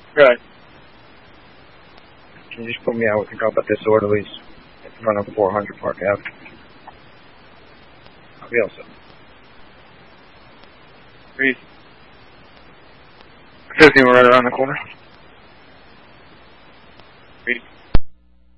Right. Can you just put me out with a couple of disorderlies in front of 400 Park Ave? I'll be all set. Breathe. 50, we're right around the corner.